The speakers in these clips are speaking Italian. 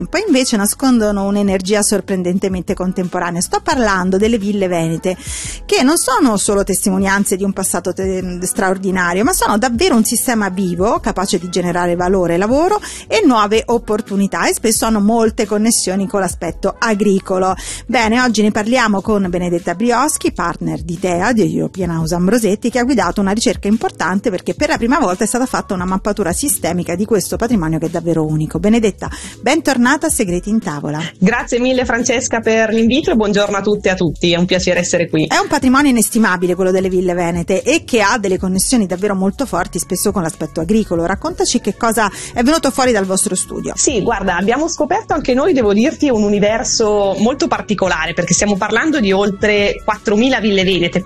poi invece nascondono un'energia sorprendentemente contemporanea. Sto parlando delle ville venete, che non sono solo testimonianze di un passato straordinario, ma sono davvero un sistema vivo, capace di generare valore, lavoro e nuove opportunità, e spesso hanno molte connessioni con l'aspetto agricolo. Bene, oggi ne parliamo con Benedetta Brioschi, partner di TEA, di European House Ambrosetti, che ha guidato una ricerca importante perché per la prima volta è stata fatta una mappatura sistemica di questo patrimonio che è davvero unico. Benedetta, bentornata a Segreti in Tavola. Grazie mille Francesca per l'invito e buongiorno a tutte e a tutti, è un piacere essere qui. È un patrimonio inestimabile quello delle ville venete e che ha delle connessioni davvero molto forti, spesso con l'aspetto agricolo. Raccontaci che cosa è venuto fuori dal vostro studio. Sì, guarda, abbiamo scoperto anche noi, devo dirti, un universo molto particolare, perché stiamo parlando di oltre 4.000 ville venete,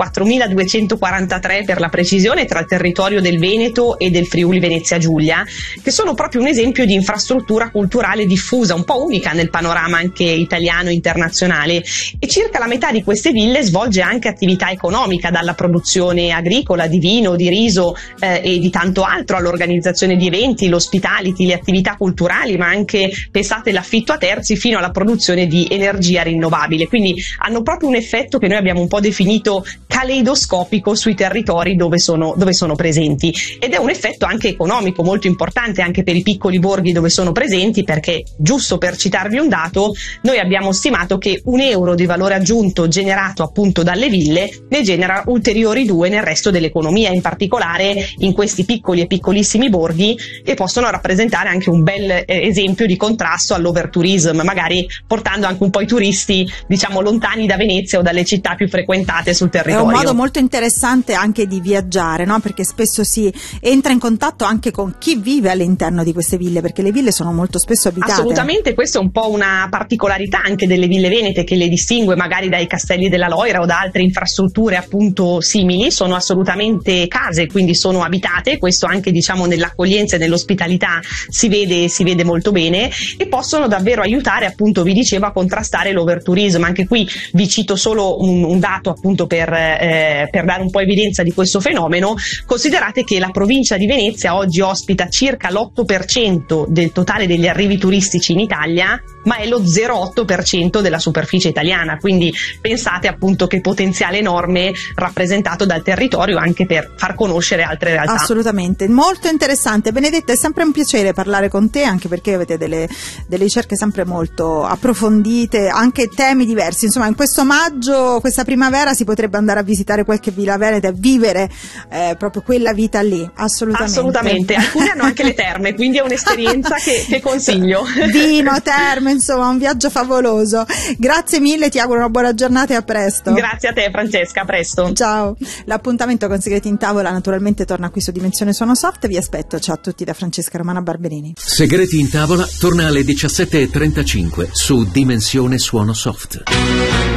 4.243 per la precisione, tra il territorio del Veneto e del Friuli Venezia Giulia, che sono proprio un esempio di infrastruttura culturale diffusa, un po' unica nel panorama anche italiano e internazionale, e circa la metà di queste ville svolge anche attività economica, dalla produzione agricola di vino, di riso e di tanto altro, all'organizzazione di eventi, l'hospitality, le attività culturali, ma anche, pensate, l'affitto a terzi, fino alla produzione di energia rinnovabile. Quindi hanno proprio un effetto che noi abbiamo un po' definito caleidoscopico sui territori dove sono presenti, ed è un effetto anche economico molto importante anche per i piccoli borghi dove sono presenti, perché, giusto per citarvi un dato, noi abbiamo stimato che €1 di valore aggiunto generato appunto dalle ville ne genera ulteriori 2 nel resto dell'economia, in particolare in questi piccoli e piccolissimi borghi, e possono rappresentare anche un bel esempio di contrasto all'overtourism, magari portando anche un po' i turisti, diciamo, lontani da Venezia o dalle città più frequentate sul territorio. È un modo molto interessante anche di viaggiare, no? Perché spesso si entra in contatto anche con chi vive all'interno di queste ville, perché le ville sono molto spesso abitate. Assolutamente, questa è un po' una particolarità anche delle ville venete che le distingue magari dai castelli della Loira o da altre infrastrutture appunto simili. Sono assolutamente case, quindi sono abitate, questo anche, diciamo, nell'accoglienza e nell'ospitalità si vede molto bene, e possono davvero aiutare, appunto, vi dicevo, a contrastare l'overtourism. Anche qui vi cito solo un dato appunto per dare un po' evidenza di questo fenomeno. Considerate che la provincia di Venezia oggi ospita circa l'8% del totale degli arrivi turistici in Italia, ma è lo 0,8% della superficie italiana, quindi pensate appunto che potenziale enorme rappresentato dal territorio anche per far conoscere altre realtà. Assolutamente, molto interessante. Benedetta, è sempre un piacere parlare con te, anche perché avete delle ricerche sempre molto approfondite, anche temi diversi. Insomma, in questo maggio, questa primavera, si potrebbe andare a visitare qualche villa veneta e vivere proprio quella vita lì. Assolutamente, alcune hanno anche le terme, quindi è un'esperienza che consiglio. Vino, terme, insomma, un viaggio favoloso. Grazie mille, ti auguro una buona giornata e a presto. Grazie a te Francesca, a presto. Ciao. L'appuntamento con Segreti in Tavola naturalmente torna qui su Dimensione Suono Soft. Vi aspetto. Ciao a tutti da Francesca Romana Barberini. Segreti in Tavola torna alle 17:35 su Dimensione Suono Soft.